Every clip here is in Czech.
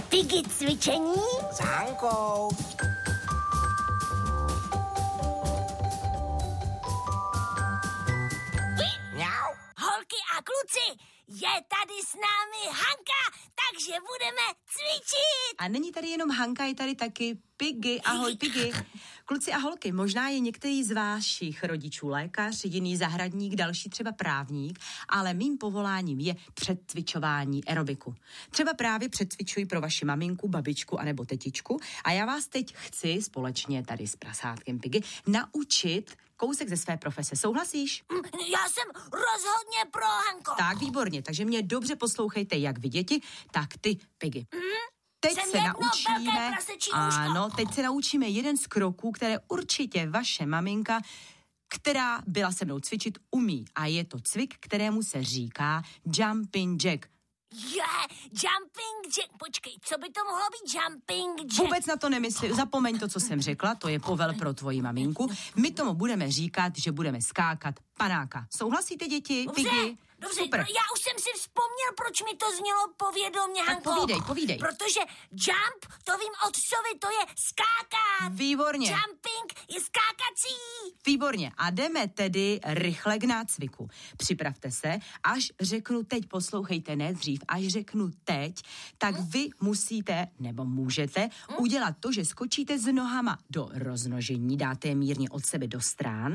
Piggy cvičení s Hankou. Mňau. Holky a kluci, je tady s námi Hanka, takže budeme cvičit. A není tady jenom Hanka, je tady taky Piggy. Ahoj, Piggy. Kluci a holky, možná je některý z vašich rodičů lékař, jiný zahradník, další třeba právník, ale mým povoláním je předcvičování aerobiku. Třeba právě předcvičuji pro vaši maminku, babičku anebo tetičku a já vás teď chci společně tady s prasátkem Piggy naučit kousek ze své profese. Souhlasíš? Já jsem rozhodně pro, Hanko. Tak, výborně, takže mě dobře poslouchejte, jak vy děti, tak ty, Piggy. Teď Jsem se jedno naučíme, velké prasečí nůžko. ano, teď se naučíme jeden z kroků, které určitě vaše maminka, která byla se mnou cvičit, umí. A je to cvik, kterému se říká jumping jack. Jumping jack. Počkej, co by to mohlo být jumping jack? Vůbec na to nemyslím, zapomeň to, co jsem řekla, to je povel pro tvoji maminku. My tomu budeme říkat, že budeme skákat panáka. Souhlasíte, děti? Piggy? Dobře, Super. já už jsem si vzpomněl, proč mi to znělo povědomě, Hanko. Povídej. Protože jump, to vím od sovy, to je skákat. Výborně. Jumping je skákací. Výborně. A jdeme tedy rychle k nácviku. Připravte se, až řeknu teď, poslouchejte, ne dřív, až řeknu teď, tak vy musíte, nebo můžete, udělat to, že skočíte s nohama do roznožení, dáte je mírně od sebe do strán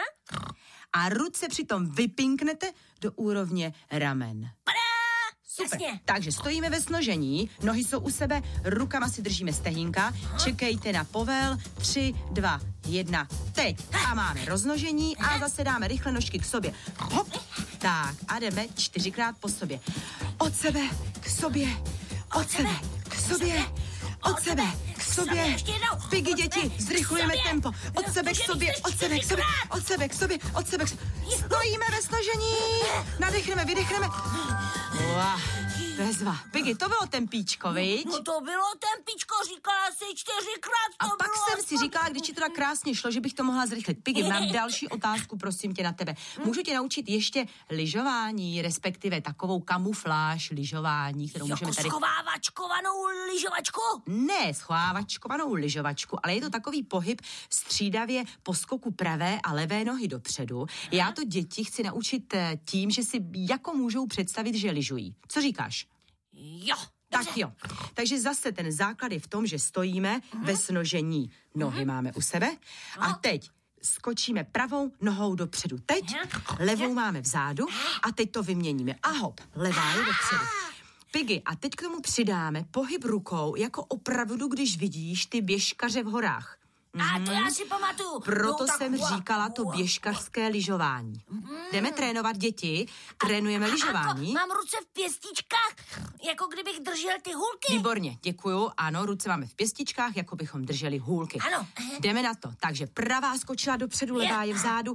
a ruce přitom vypinknete do úrovně ramen. Super. Jasně. Takže stojíme ve snožení, nohy jsou u sebe, rukama si držíme stehínka, čekejte na povel, 3, 2, 1, teď. A máme roznožení a zase dáme rychle nožky k sobě. Hop, tak a jdeme 4krát po sobě. Od sebe k sobě, od sebe k sobě, od sebe k sobě. Piggy, děti, zrychlujeme tempo. Od sebe k sobě, od sebe k sobě, od sebe k sobě, od sebe k sobě. Stojíme ve snožení, nadechneme, vydechneme. Wow, bezva. Piggy, to bylo tempíčko, viď? No to bylo tempíčko, říkala jsi 4krát, A to pak bylo jsem si říkala, když ti to tak krásně šlo, že bych to mohla zrychlit. Piggy, mám další otázku, prosím tě, na tebe. Můžu tě naučit ještě lyžování, respektive takovou kamufláž lyžování, kterou můžeme tady... schovávačkovanou lyžovačku? Ne, schovávačkovanou lyžovačku, ale je to takový pohyb střídavě po skoku pravé a levé nohy dopředu. Já to děti chci naučit tím, že si jako můžou představit, že lyžují. Co říkáš? Jo. Tak jo. Takže zase ten základ je v tom, že stojíme ve snožení. Nohy máme u sebe a teď skočíme pravou nohou dopředu. Teď levou máme vzadu a teď to vyměníme. A hop, levá je dopředu. Piggy, a teď k tomu přidáme pohyb rukou, jako opravdu, když vidíš ty běžkaře v horách. A to já si pamatuju. Proto tak jsem říkala to běžkařské lyžování. Jdeme trénovat děti, trénujeme lyžování. Mám ruce v pěstičkách, jako kdybych držel ty hůlky. Výborně, děkuju. Ano, ruce máme v pěstičkách, jako bychom drželi hůlky. Ano. Jdeme na to. Takže pravá skočila dopředu, levá je vzadu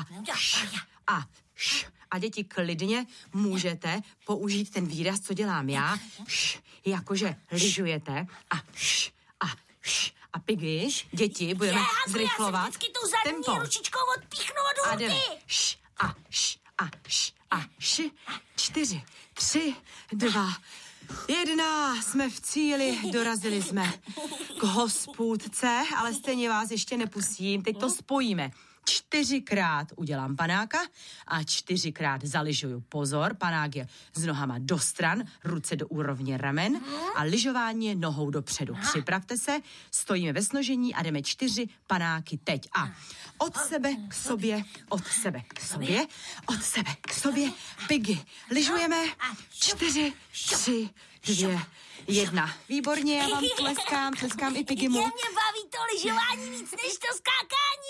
a děti, klidně můžete použít ten výraz, co dělám já, jakože lyžujete a Piggy, děti, budeme zrychlovat Já se vždycky tou zadní tempo. ručičkou odpíchnu od A hůlky. jdeme. 4, 3, 2, 1. Jsme v cíli, dorazili jsme k hospůdce, ale stejně vás ještě nepustím. Teď to spojíme. 4krát udělám panáka a 4krát zalyžuju. Pozor, panák je s nohama do stran, ruce do úrovně ramen a lyžování je nohou dopředu. Připravte se, stojíme ve snožení a jdeme 4 panáky teď. A od sebe k sobě, od sebe k sobě, od sebe k sobě. Piggy, lyžujeme. 4, 3, 2, 1. Výborně, já vám tleskám i Piggymu. Mě baví to lyžování víc než to skákání.